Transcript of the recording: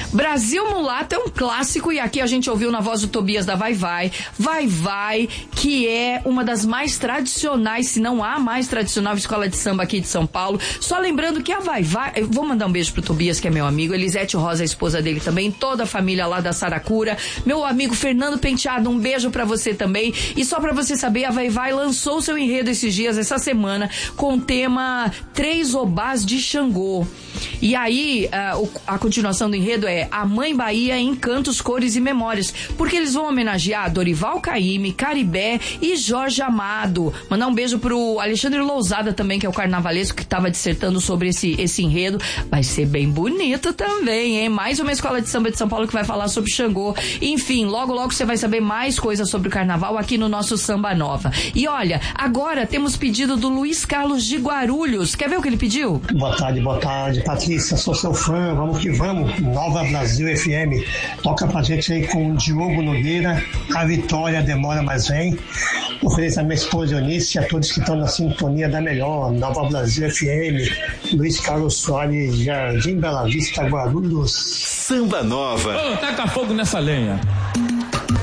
Brasil Mulato é um clássico e aqui a gente ouviu na voz do Tobias da Vai Vai. Vai Vai, que é uma das mais tradicionais, se não a mais tradicional escola de samba aqui de São Paulo. Só lembrando que a Vai Vai, eu vou mandar um beijo pro Tobias, que é meu amigo, Elisete Rosa, a esposa dele também, toda a família lá da Saracura, meu amigo Fernando Penteado, um beijo pra você também. E só pra você saber, a Vai Vai lançou seu enredo esses dias, essa semana, com o tema Três Obás de Xangô. E aí, a continuação do enredo é A Mãe Bahia em Cantos, Cores e Memórias, porque eles vão homenagear Dorival Caymmi, Caribé e Jorge Amado. Mandar um beijo pro Alexandre Lousada também, que é o carnavalesco que estava dissertando sobre esse enredo. Vai ser bem bonito também, hein? Mais uma escola de samba de São Paulo que vai falar sobre Xangô. Enfim, logo você vai saber mais coisas sobre o carnaval aqui no nosso Samba Nova. E olha, agora temos pedido do Luiz Carlos de Guarulhos. Quer ver o que ele pediu? Boa tarde, Patrícia, sou seu fã, vamos que vamos, Nova Brasil FM, toca pra gente aí com o Diogo Nogueira, A Vitória Demora Mas Vem. Ofereço a minha esposa Eunice e a todos que estão na sintonia da melhor, Nova Brasil FM, Luiz Carlos Soares, Jardim Bela Vista, Guarulhos. Samba Nova. Taca fogo nessa lenha.